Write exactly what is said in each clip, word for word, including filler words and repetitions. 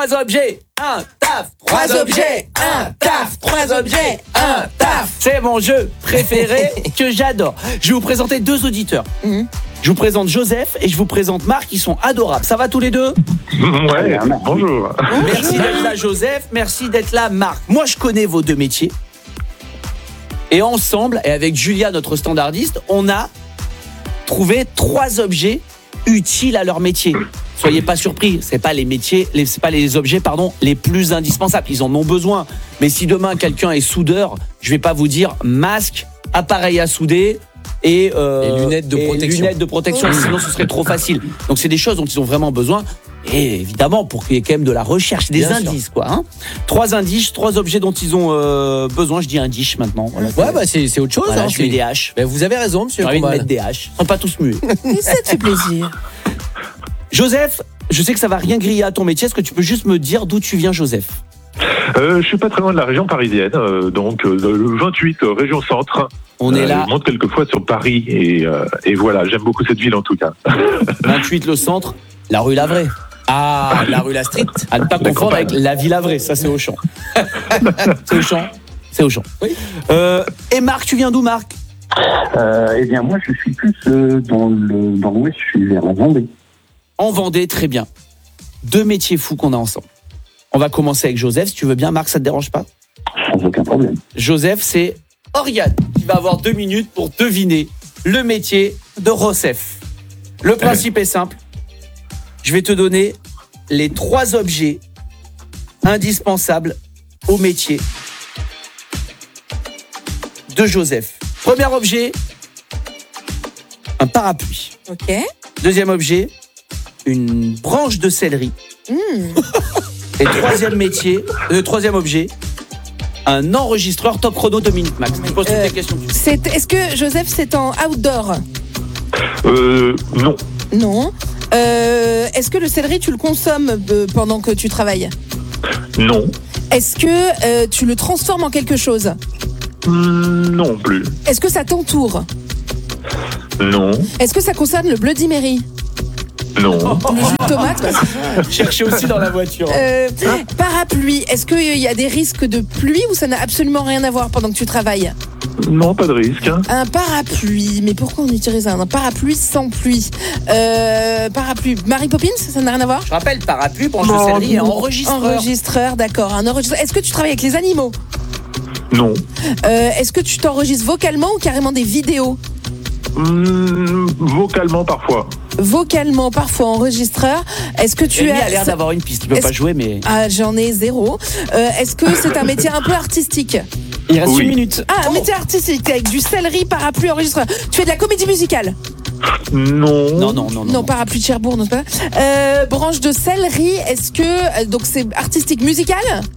trois objets, un taf, trois objets, un taf, trois objets, un taf. C'est mon jeu préféré que j'adore. Je vais vous présenter deux auditeurs. Mmh. Je vous présente Joseph et je vous présente Marc, ils sont adorables. Ça va tous les deux ? Ouais, bonjour. Merci d'être là Joseph, merci d'être là Marc. Moi je connais vos deux métiers. Et ensemble, et avec Julia, notre standardiste, on a trouvé trois objets utiles à leur métier. Soyez pas surpris, c'est pas les métiers, les, c'est pas les objets pardon, les plus indispensables. Ils en ont besoin. Mais si demain quelqu'un est soudeur, je vais pas vous dire masque, appareil à souder et, euh, et lunettes de et protection. Lunettes de protection, oh. Sinon ce serait trop facile. Donc c'est des choses dont ils ont vraiment besoin. Et évidemment, pour qu'il y ait quand même de la recherche, des Bien indices, sûr. quoi. Hein. Trois indices, trois objets dont ils ont euh, besoin. Je dis indices maintenant. Voilà, ouais, c'est... bah c'est, c'est autre chose. Voilà, hein, je mets des haches. Mais vous avez raison, monsieur. J'ai envie de mettre des haches. Ils sont pas tous muets. Ça te fait plaisir. Joseph, je sais que ça va rien griller à ton métier. Est-ce que tu peux juste me dire d'où tu viens, Joseph ? euh, Je suis pas très loin de la région parisienne, euh, donc euh, le vingt-huit, euh, région centre. On est là. Euh, je monte quelquefois sur Paris et, euh, et voilà, j'aime beaucoup cette ville en tout cas. vingt-huit, le centre, la rue Lavray. Ah, la rue La Street. À ne pas confondre avec la Ville Lavray, ça c'est Auchan. C'est Auchan. C'est Auchan. Oui. Euh, et Marc, tu viens d'où, Marc ? euh, Eh bien, moi, je suis plus euh, dans, le, dans l'ouest, je suis vers la Vendée. En Vendée, très bien. Deux métiers fous qu'on a ensemble. On va commencer avec Joseph, si tu veux bien. Marc, ça te dérange pas ? Sans aucun problème. Joseph, c'est Oriane qui va avoir deux minutes pour deviner le métier de Rossef. Le principe est simple. Je vais te donner les trois objets indispensables au métier de Joseph. Premier objet, un parapluie. Ok. Deuxième objet, une branche de céleri. Mmh. Et troisième métier, euh, troisième objet, un enregistreur top chrono deux minutes max. Je pose toutes Euh, les questions. C'est, est-ce que Joseph, c'est en outdoor ? Euh, non. Non. Euh, est-ce que le céleri, tu le consommes euh, pendant que tu travailles ? Non. Est-ce que euh, tu le transformes en quelque chose ? Mmh, non plus. Est-ce que ça t'entoure ? Non. Est-ce que ça concerne le Bloody Mary ? Non. Le jus de tomate ? Cherchez aussi dans la voiture. Euh, parapluie, est-ce qu'il y a des risques de pluie ou ça n'a absolument rien à voir pendant que tu travailles ? Non, pas de risque. Hein. Un parapluie, mais pourquoi on utilise un, un parapluie sans pluie ? euh, Parapluie, Mary Poppins, ça n'a rien à voir ? Je rappelle, parapluie, branche de céleri et enregistreur. Enregistreur, d'accord. Un enregistreur. Est-ce que tu travailles avec les animaux ? Non. euh, Est-ce que tu t'enregistres vocalement ou carrément des vidéos ? Mmh, vocalement parfois. Vocalement, parfois enregistreur. Est-ce que tu Amy as... a l'air d'avoir une piste. Il ne peut Est-ce... pas jouer, mais... Ah, j'en ai zéro. Euh, est-ce que c'est un métier un peu artistique ? Il reste Oui. une minute. Ah, un oh. métier artistique avec du céleri, parapluie, enregistreur. Tu fais de la comédie musicale ? Non. Non, non, non. Non, non parapluie de Cherbourg, non, c'est pas. Euh, branche de céleri, est-ce que... euh, donc c'est artistique, musical ?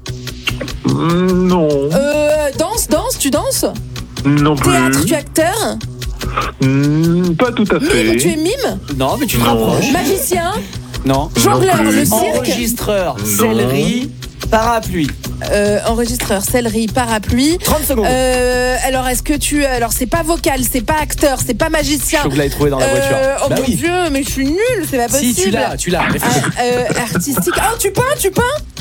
Mmh, non. Euh, danse, danse, tu danses ? Non plus. Théâtre, tu es acteur ? Mmh, pas tout à fait. Mime, tu es mime ? Non, mais tu te Non. rapproches. Magicien ? Non. Jongleur, Non plus. le cirque ? Enregistreur, Non. céleri, parapluie. Euh, enregistreur, céleri, parapluie. trente secondes. Euh, alors, est-ce que tu... Alors, c'est pas vocal, c'est pas acteur, c'est pas magicien. Je l'ai trouvé dans la voiture. Euh, oh Bah mon oui. Dieu, mais je suis nulle, c'est pas possible. Si, tu l'as, tu l'as. Ah, euh, artistique. Oh, tu peins, tu peins ?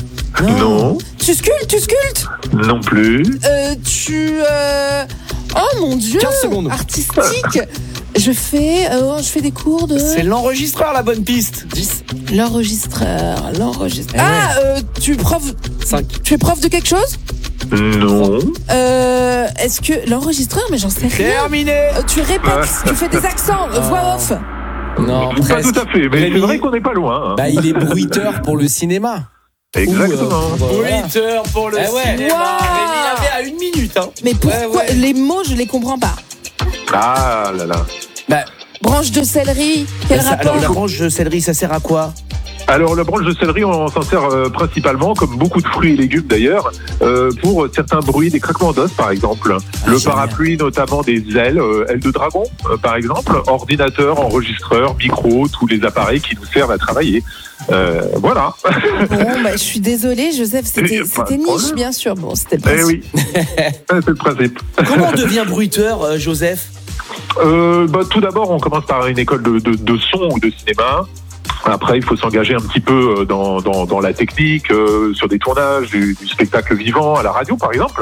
Non. Tu sculptes, tu sculptes ? Non plus. Euh, tu... Euh... Oh mon Dieu. quinze secondes. Artistique. Je fais... Euh, je fais des cours de... C'est l'enregistreur, la bonne piste. dix, L'enregistreur, l'enregistreur. Eh Ah, euh, tu es prof... cinq. Tu es prof de quelque chose ? Non. Euh, est-ce que... L'enregistreur, mais j'en sais rien. Terminé. Euh, tu répètes, tu fais des accents, euh, voix off. Non, Pas presque. tout à fait, mais Rémi, c'est vrai qu'on n'est pas loin. Hein. Bah, il est bruiteur pour le cinéma. Exactement. Ou, euh, voilà. huit heures pour le Eh ouais. cinéma. Wow. Rémi l'avait à une minute. Hein. Mais pourquoi Ouais, ouais. les mots, je les comprends pas. Ah là là. Bah, Branche de céleri, quel Ça, rapport alors, la branche de céleri, ça sert à quoi ? Alors, la branche de céleri, on s'en sert euh, principalement, comme beaucoup de fruits et légumes d'ailleurs, euh, pour certains bruits, des craquements d'os par exemple. Ah, le génial. parapluie, notamment des ailes, euh, ailes de dragon euh, par exemple, ordinateur, enregistreur, micro, tous les appareils qui nous servent à travailler. Euh, voilà. Bon, bah, je suis désolée, Joseph, c'était, Eh, pas c'était de niche, problème. bien sûr. Bon, c'était le Eh principe. oui, c'est le principe. Comment on devient bruiteur, euh, Joseph ? Euh, bah, tout d'abord, on commence par une école de, de, de son ou de cinéma. Après, il faut s'engager un petit peu dans, dans, dans la technique, euh, sur des tournages, du, du spectacle vivant à la radio, par exemple.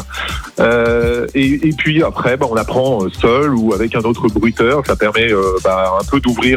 Euh, et, et puis après, bah, on apprend seul ou avec un autre bruiteur. Ça permet euh, bah, un peu d'ouvrir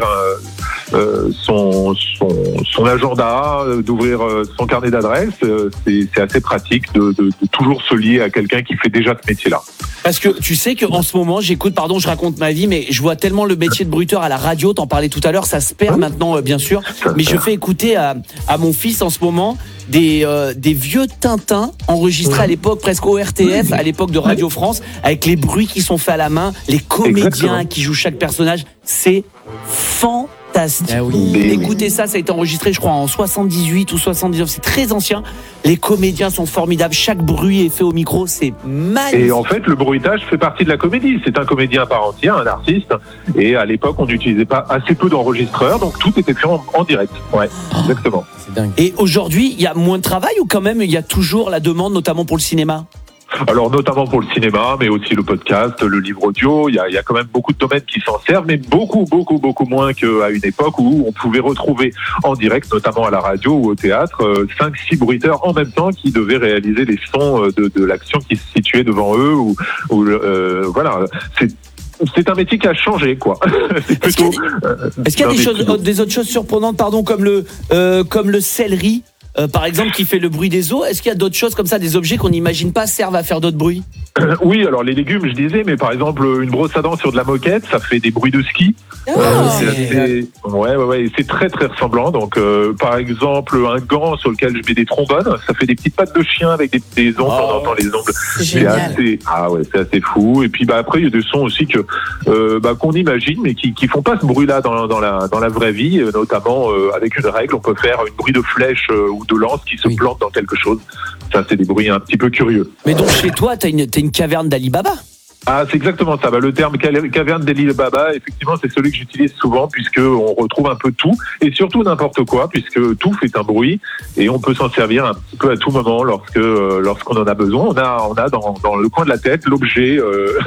euh, son, son, son agenda, d'ouvrir son carnet d'adresses. C'est, c'est assez pratique de, de, de toujours se lier à quelqu'un qui fait déjà ce métier-là. Parce que tu sais qu'en ce moment, j'écoute, pardon, je raconte ma vie, mais je vois tellement le métier de bruiteur à la radio, t'en parlais tout à l'heure, ça se perd maintenant, euh, bien sûr. Mais je fais écouter à, à mon fils en ce moment des, euh, des vieux Tintins enregistrés à l'époque, presque au R T F, à l'époque de Radio France, avec les bruits qui sont faits à la main, les comédiens Exactement. Qui jouent chaque personnage. C'est fantastique. Ah oui. Écoutez ça, ça a été enregistré je crois en soixante-dix-huit ou soixante-dix-neuf, c'est très ancien. Les comédiens sont formidables, chaque bruit est fait au micro, c'est magnifique. Et en fait, le bruitage fait partie de la comédie. C'est un comédien à part entière, un artiste. Et à l'époque, on n'utilisait pas assez peu d'enregistreurs, donc tout était fait en, en direct. Ouais, oh, exactement. C'est dingue. Et aujourd'hui, il y a moins de travail ou quand même il y a toujours la demande, notamment pour le cinéma ? Alors notamment pour le cinéma, mais aussi le podcast, le livre audio. Il y a, il y a quand même beaucoup de domaines qui s'en servent, mais beaucoup, beaucoup, beaucoup moins qu'à une époque où on pouvait retrouver en direct, notamment à la radio ou au théâtre, cinq six bruiteurs en même temps qui devaient réaliser les sons de, de l'action qui se situait devant eux. Ou, ou euh, voilà, c'est C'est un métier qui a changé, quoi. C'est plutôt, est-ce qu'il y a des, euh, est-ce qu'il y a des, choses, des autres choses surprenantes, pardon, comme le, euh, comme le céleri, euh, par exemple, qui fait le bruit des os. Est-ce qu'il y a d'autres choses comme ça, des objets qu'on n'imagine pas servent à faire d'autres bruits ? Oui, alors les légumes, je disais, mais par exemple, une brosse à dents sur de la moquette, ça fait des bruits de ski. Ah, euh, c'est assez, ouais, ouais, ouais, c'est très, très ressemblant. Donc, euh, par exemple, un gant sur lequel je mets des trombones, ça fait des petites pattes de chien avec des, des ongles, oh, on entend les ongles. C'est, c'est assez, ah ouais, c'est assez fou. Et puis, bah, après, il y a des sons aussi que, euh, bah, qu'on imagine, mais qui, qui font pas ce bruit-là dans, dans la, dans la vraie vie, notamment, euh, avec une règle, on peut faire une bruit de flèche euh, ou de lance qui se oui. plante dans quelque chose. Ça, c'est des bruits un petit peu curieux. Mais donc, chez toi, t'as une, t'as une caverne d'Ali Baba ? Ah, c'est exactement ça. Bah, le terme caverne d'Ali Baba, effectivement, c'est celui que j'utilise souvent puisque on retrouve un peu tout et surtout n'importe quoi puisque tout fait un bruit et on peut s'en servir un petit peu à tout moment lorsque euh, lorsqu'on en a besoin. On a on a dans, dans le coin de la tête l'objet euh,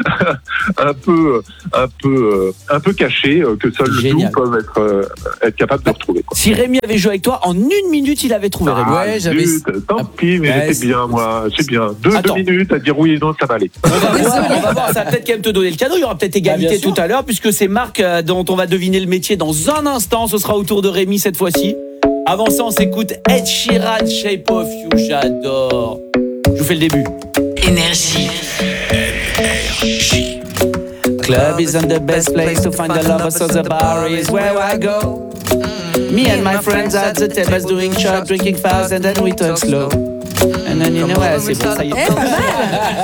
un peu un peu un peu caché euh, que seul le tout peut être euh, être capable de retrouver, quoi. Si Rémi avait joué avec toi, en une minute, il avait trouvé. Ah, Rémi. Ouais, j'avais. Tant pis, mais ouais, j'étais bien, moi. C'est bien. Deux, deux minutes à dire oui et non, ça va aller. On va voir, on va voir, ça va peut-être quand même te donner le cadeau. Il y aura peut-être égalité ah, tout à l'heure, puisque c'est Marc euh, dont on va deviner le métier dans un instant. Ce sera au tour de Rémi cette fois-ci. Avant ça, on s'écoute Ed Sheeran, Shape of You. J'adore. Je vous fais le début. Énergie. Énergie. Club isn't the best place to find the lovers, so the bar is where I go. Me and my friends at the tables doing shot, drinking fast, and then we talk slow. And then you know, ouais, c'est bon, ça y est.